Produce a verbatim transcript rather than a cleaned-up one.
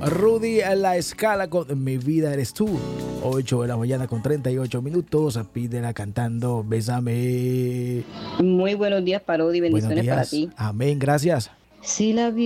Rudy en la escala con Mi vida eres tú. ocho de la mañana con treinta y ocho minutos. Pídela cantando Bésame. Muy buenos días, Parodi. Bendiciones Buenos días. para ti. Amén, gracias. Si la